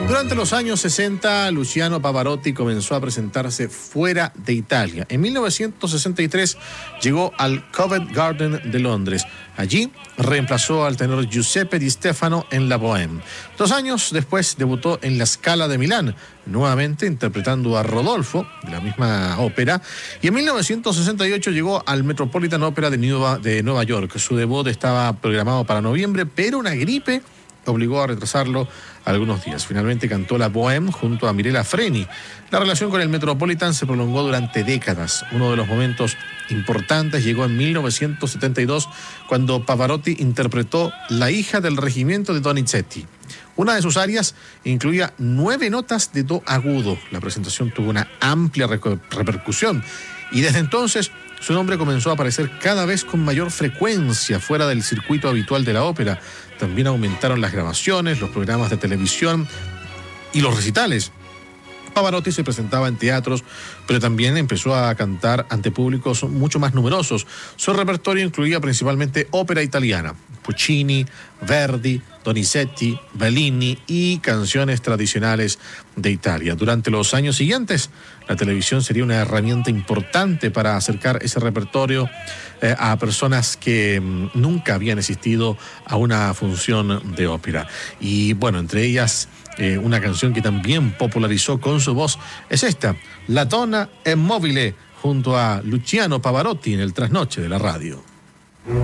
Durante los años 60, Luciano Pavarotti comenzó a presentarse fuera de Italia. En 1963 llegó al Covent Garden de Londres. Allí reemplazó al tenor Giuseppe Di Stefano en la Bohème. 2 años después debutó en la Scala de Milán, nuevamente interpretando a Rodolfo, de la misma ópera, y en 1968 llegó al Metropolitan Opera de Nueva York. Su debut estaba programado para noviembre, pero una gripe obligó a retrasarlo algunos días. Finalmente cantó la Bohème junto a Mirella Freni. La relación con el Metropolitan se prolongó durante décadas. Uno de los momentos importantes llegó en 1972, cuando Pavarotti interpretó La hija del regimiento de Donizetti. Una de sus arias incluía 9 notas de do agudo. La presentación tuvo una amplia repercusión y desde entonces su nombre comenzó a aparecer cada vez con mayor frecuencia fuera del circuito habitual de la ópera. También aumentaron las grabaciones, los programas de televisión y los recitales. Pavarotti se presentaba en teatros, pero también empezó a cantar ante públicos mucho más numerosos. Su repertorio incluía principalmente ópera italiana, Puccini, Verdi, Donizetti, Bellini y canciones tradicionales de Italia. Durante los años siguientes, la televisión sería una herramienta importante para acercar ese repertorio a personas que nunca habían asistido a una función de ópera. Y bueno, entre ellas, una canción que también popularizó con su voz es esta, La donna è mobile, junto a Luciano Pavarotti en el trasnoche de la radio.